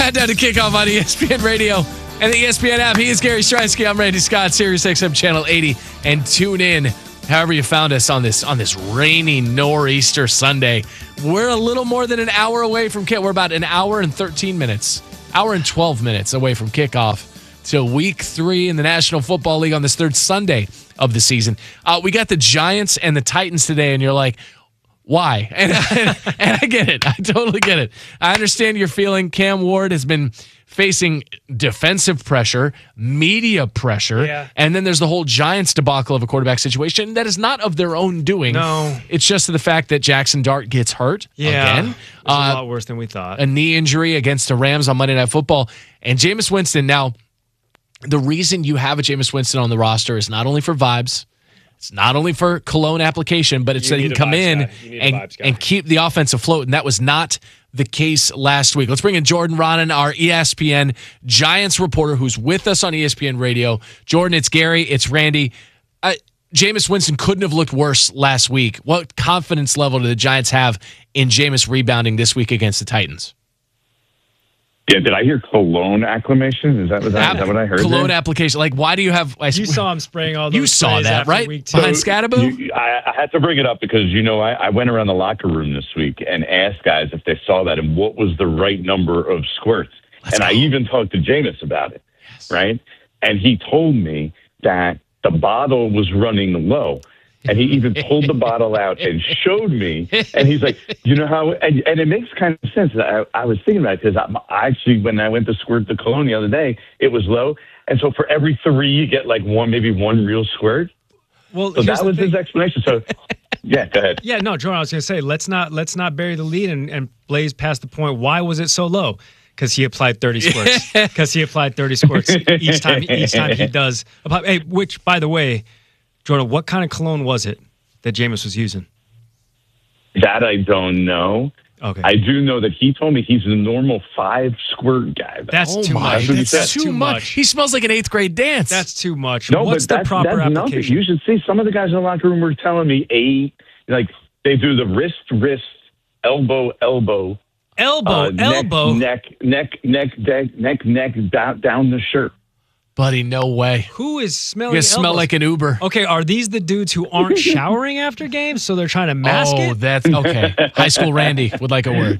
Countdown to kickoff on ESPN Radio and the ESPN app. He is Gary Strinsky. I'm Randy Scott, Sirius XM Channel 80. And tune in however you found us on this rainy nor'easter Sunday. We're a little more than an hour away from kickoff. We're about an hour and 13 minutes, hour and 12 minutes away from kickoff to week 3 in the National Football League on this third Sunday of the season. We got the Giants and the Titans today, and you're like, why? And I get it. I totally get it. I understand your feeling. Cam Ward has been facing defensive pressure, media pressure, and then there's the whole Giants debacle of a quarterback situation that is not of their own doing. No. It's just the fact that Jackson Dart gets hurt again. It was a lot worse than we thought. A knee injury against the Rams on Monday Night Football. And Jameis Winston, now, the reason you have a Jameis Winston on the roster is not only for vibes, it's not only for cologne application, but it's that he can come in and keep the offense afloat, and that was not the case last week. Let's bring in Jordan Raanan, our ESPN Giants reporter, who's with us on ESPN Radio. Jordan, it's Gary, it's Randy. Jameis Winston couldn't have looked worse last week. What confidence level do the Giants have in Jameis rebounding this week against the Titans? Yeah, did I hear cologne acclamation? Is that what I heard? Cologne there? application. Like, why do you have? You saw him spraying all those. You saw that, right? Behind Scadaboo? I had to bring it up because, I went around the locker room this week and asked guys if they saw that and what was the right number of squirts. I even talked to Jameis about it, right? And he told me that the bottle was running low. And he even pulled the bottle out and showed me. And he's like, you know how, and it makes kind of sense. I was thinking about it because I actually, when I went to squirt the cologne the other day, it was low. And so for every 3, you get like maybe one real squirt. Well, so that was his explanation. So, yeah, go ahead. Yeah, no, Jordan, I was going to say, let's not bury the lead and blaze past the point. Why was it so low? Because he applied 30 squirts. Because he applied 30 squirts each time he does. Hey, which, by the way, Jordan, what kind of cologne was it that Jameis was using? That I don't know. Okay. I do know that he told me he's a normal 5 squirt guy. That's too much. That's too much. He smells like an 8th grade dance. That's too much. No, What's the proper application? Nothing. You should see some of the guys in the locker room were telling me 8. Like they do the wrist, elbow, elbow, neck, down the shirt. Buddy, no way. Who is smelling? You smell like an Uber. Okay, are these the dudes who aren't showering after games, so they're trying to mask it? Oh, that's okay. High school Randy would like a word.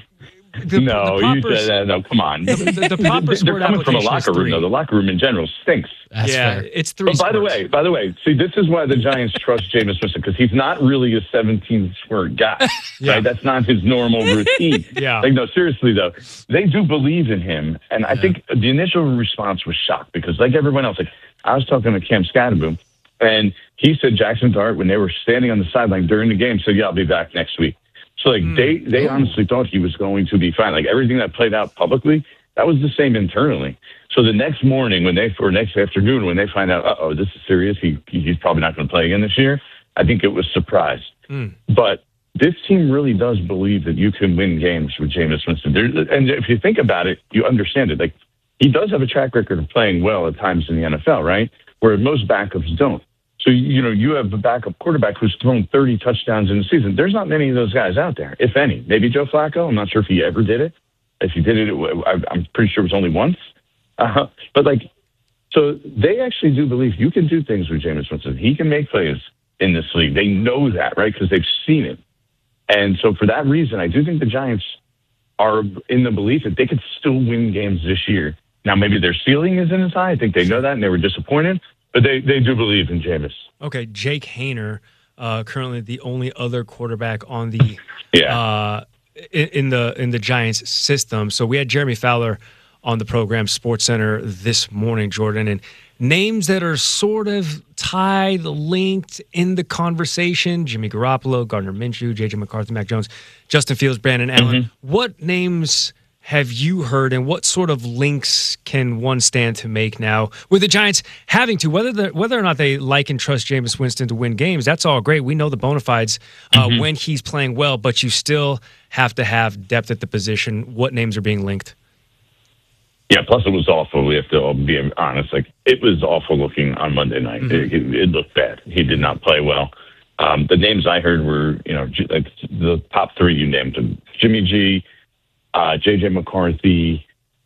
No, come on. The proper squirt they're coming from a locker room, though. The locker room in general stinks. That's fair. It's 3 But by the way, see, this is why the Giants trust Jameis Winston, because he's not really a 17 squirt guy. Right? That's not his normal routine. Like, no, seriously, though, they do believe in him. And I think the initial response was shocked because, like everyone else, like I was talking to Cam Scadaboo, and he said Jackson Dart, when they were standing on the sideline during the game, said, I'll be back next week. So, like, they honestly thought he was going to be fine. Like, everything that played out publicly, that was the same internally. So the next morning next afternoon, when they find out, this is serious, he's probably not going to play again this year, I think it was surprise. But this team really does believe that you can win games with Jameis Winston. And if you think about it, you understand it. Like, he does have a track record of playing well at times in the NFL, right? Where most backups don't. So, you have a backup quarterback who's thrown 30 touchdowns in a season. There's not many of those guys out there, if any. Maybe Joe Flacco. I'm not sure if he ever did it. If he did it, I'm pretty sure it was only once. But, so they actually do believe you can do things with Jameis Winston. He can make plays in this league. They know that, right? Because they've seen it. And so for that reason, I do think the Giants are in the belief that they could still win games this year. Now, maybe their ceiling isn't as high. I think they know that, and they were disappointed. But they do believe in Jameis. Okay, Jake Haener, currently the only other quarterback on the in the Giants system. So we had Jeremy Fowler on the program SportsCenter this morning, Jordan, and names that are sort of tied, linked in the conversation: Jimmy Garoppolo, Gardner Minshew, J.J. McCarthy, Mac Jones, Justin Fields, Brandon Allen. What names have you heard, and what sort of links can one stand to make now with the Giants having to, whether or not they like and trust Jameis Winston to win games? That's all great. We know the bona fides when he's playing well, but you still have to have depth at the position. What names are being linked? Yeah, plus it was awful. We have to all be honest. Like, it was awful looking on Monday night. It looked bad. He did not play well. The names I heard were, like the top 3 you named: Jimmy G, J.J. McCarthy,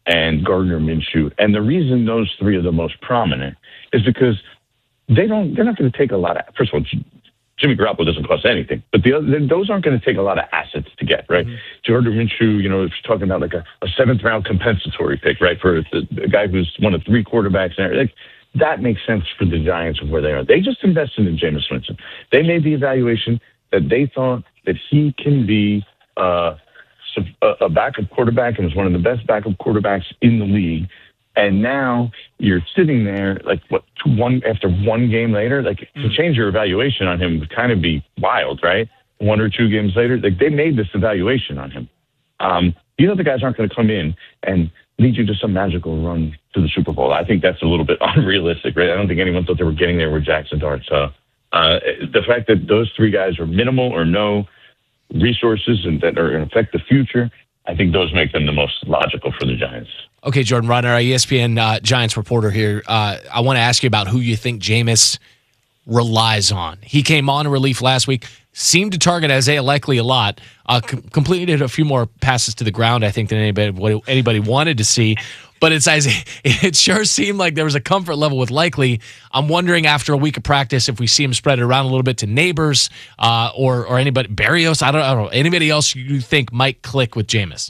and Gardner Minshew. And the reason those three are the most prominent is because they're not going to take a lot of, first of all, Jimmy Garoppolo doesn't cost anything, but those aren't going to take a lot of assets to get, right? Mm-hmm. Gardner Minshew, if you're talking about like a 7th round compensatory pick, right? For a guy who's one of 3 quarterbacks, like, that makes sense for the Giants of where they are. They just invested in Jameis Winston. They made the evaluation that they thought that he can be a backup quarterback and is one of the best backup quarterbacks in the league. And now you're sitting there, like, after one game later, like, to change your evaluation on him would kind of be wild, right? 1 or 2 games later, like, they made this evaluation on him. The guys aren't going to come in and lead you to some magical run to the Super Bowl. I think that's a little bit unrealistic, right? I don't think anyone thought they were getting there with Jackson Dart. So the fact that those 3 guys are minimal or no resources and that are going to affect the future, I think those make them the most logical for the Giants. Okay, Jordan Ryan, our ESPN Giants reporter here. I want to ask you about who you think Jameis relies on. He came on in relief last week, seemed to target Isaiah Likely a lot, completed a few more passes to the ground, I think, than anybody wanted to see. But it sure seemed like there was a comfort level with Likely. I'm wondering after a week of practice if we see him spread it around a little bit to Neighbors or anybody, Berrios, I don't know, anybody else you think might click with Jameis.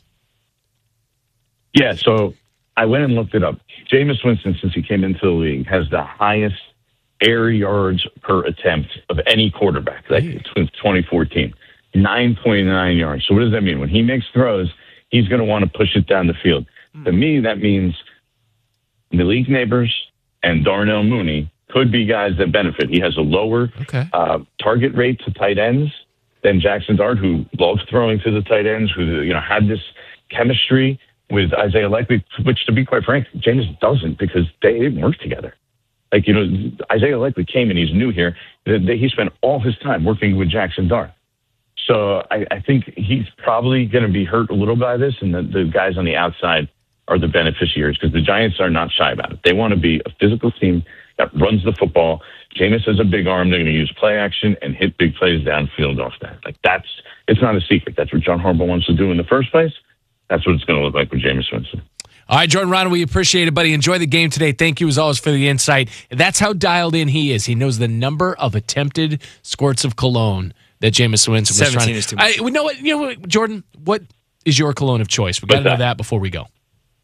Yeah, so I went and looked it up. Jameis Winston, since he came into the league, has the highest air yards per attempt of any quarterback, since 2014, 9.9 yards. So what does that mean? When he makes throws, he's going to want to push it down the field. To me, that means Malik Neighbors and Darnell Mooney could be guys that benefit. He has a lower target rate to tight ends than Jackson Dart, who loves throwing to the tight ends, who had this chemistry with Isaiah Likely, which, to be quite frank, Jameis doesn't, because they didn't work together. Isaiah Likely came and he's new here. He spent all his time working with Jackson Dart. So I think he's probably going to be hurt a little by this, and the guys on the outside are the beneficiaries, because the Giants are not shy about it. They want to be a physical team that runs the football. Jameis has a big arm. They're going to use play action and hit big plays downfield off that. It's not a secret. That's what John Harbaugh wants to do in the first place. That's what it's going to look like with Jameis Winston. All right, Jordan Ryan, we appreciate it, buddy. Enjoy the game today. Thank you, as always, for the insight. That's how dialed in he is. He knows the number of attempted squirts of cologne that Jameis Winston was 17 is too much. You know what, Jordan? What is your cologne of choice? We got to know that before we go.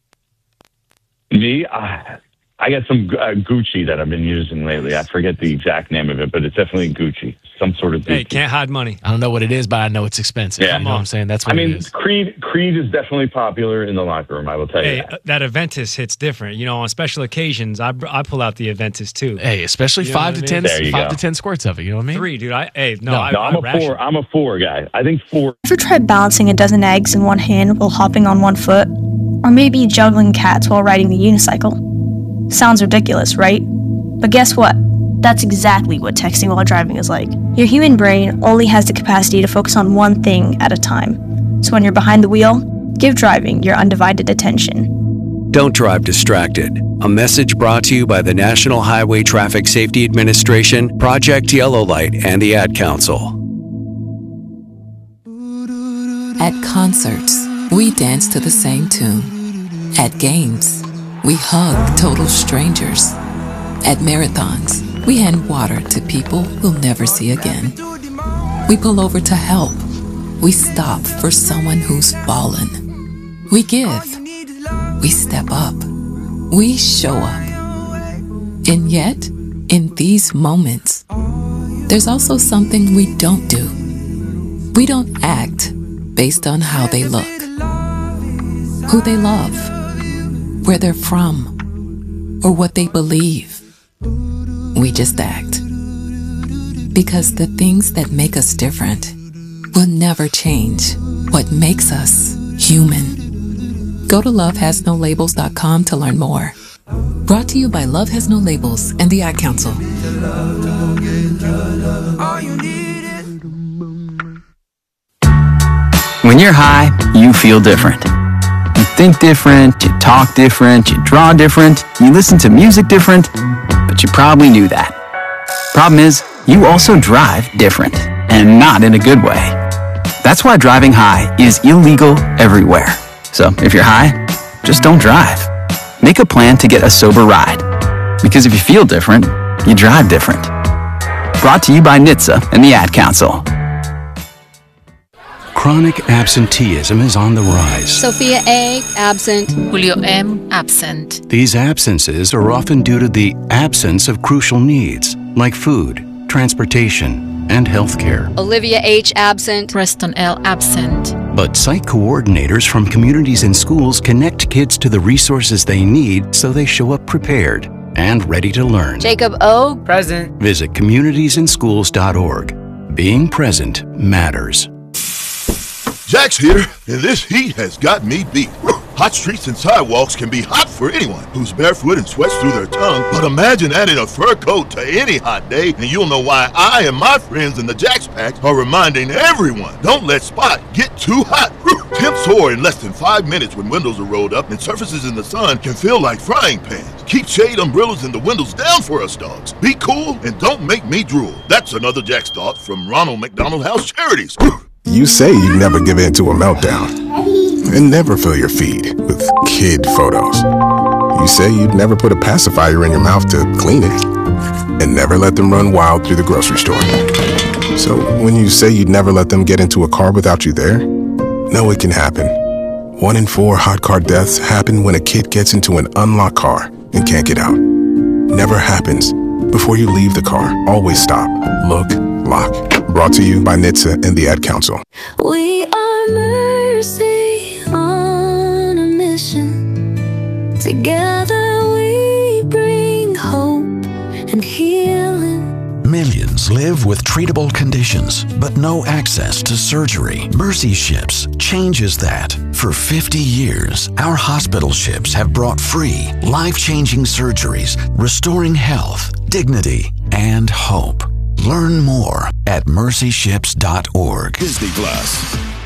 Me, I got some Gucci that I've been using lately. I forget the exact name of it, but it's definitely Gucci. Some sort of Gucci. Hey, can't hide money. I don't know what it is, but I know it's expensive. Yeah. You know what I'm saying? That's what it is. Creed is definitely popular in the locker room, I will tell you that Aventus hits different. On special occasions, I pull out the Aventus too. Hey, especially 5 to 10 squirts of it. You know what I mean? 3, dude. I'm a 4 guy. I think 4. Ever tried balancing a dozen eggs in one hand while hopping on one foot? Or maybe juggling cats while riding the unicycle? Sounds ridiculous, right? But guess what? That's exactly what texting while driving is like. Your human brain only has the capacity to focus on one thing at a time. So when you're behind the wheel, give driving your undivided attention. Don't drive distracted. A message brought to you by the National Highway Traffic Safety Administration, Project Yellow Light, and the Ad Council. At concerts, we dance to the same tune. At games, we hug total strangers. At marathons, we hand water to people we'll never see again. We pull over to help. We stop for someone who's fallen. We give. We step up. We show up. And yet, in these moments, there's also something we don't do. We don't act based on how they look, who they love, where they're from, or what they believe. We just act. Because the things that make us different will never change what makes us human. Go to lovehasnolabels.com to learn more. Brought to you by Love Has No Labels and the Ad Council. When you're high, you feel different. You think different, you talk different, you draw different, you listen to music different, but you probably knew that. Problem is, you also drive different, and not in a good way. That's why driving high is illegal everywhere. So if you're high, just don't drive. Make a plan to get a sober ride. Because if you feel different, you drive different. Brought to you by NHTSA and the Ad Council. Chronic absenteeism is on the rise. Sophia A., absent. Julio M., absent. These absences are often due to the absence of crucial needs, like food, transportation, and health care. Olivia H., absent. Preston L., absent. But site coordinators from communities and schools connect kids to the resources they need so they show up prepared and ready to learn. Jacob O., present. Visit communitiesinschools.org. Being present matters. Jack's here, and this heat has got me beat. Hot streets and sidewalks can be hot for anyone who's barefoot and sweats through their tongue, but imagine adding a fur coat to any hot day, and you'll know why I and my friends in the Jack's Pack are reminding everyone, don't let Spot get too hot. Temps soar in less than 5 minutes when windows are rolled up, and surfaces in the sun can feel like frying pans. Keep shade umbrellas and the windows down for us dogs. Be cool and don't make me drool. That's another Jack's thought from Ronald McDonald House Charities. You say you'd never give in to a meltdown and never fill your feed with kid photos. You say you'd never put a pacifier in your mouth to clean it and never let them run wild through the grocery store. So when you say you'd never let them get into a car without you there, no, it can happen. 1 in 4 hot car deaths happen when a kid gets into an unlocked car and can't get out. Never happens. Before you leave the car, always stop, look, lock. Brought to you by NHTSA and the Ad Council. We are Mercy on a mission. Together we bring hope and healing. Millions live with treatable conditions, but no access to surgery. Mercy Ships changes that. For 50 years, our hospital ships have brought free, life-changing surgeries, restoring health, dignity, and hope. Learn more at mercyships.org. Disney Plus.